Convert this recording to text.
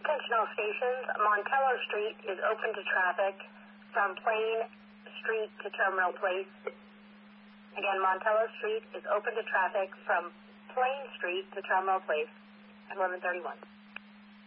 Attention all stations, Montello Street is open to traffic from Plain Street to Terminal Place. Again, Montello Street is open to traffic from Plain Street to Terminal Place at 11:31.